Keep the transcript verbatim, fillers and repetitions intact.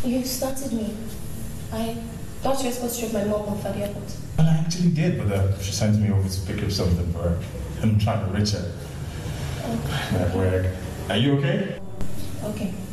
You started me. I thought you were supposed to drop my mom off at the airport. Well, I actually did, but uh, she sent me over to pick up something for her. I'm trying to reach her. Oh. At work. Are you okay? Okay.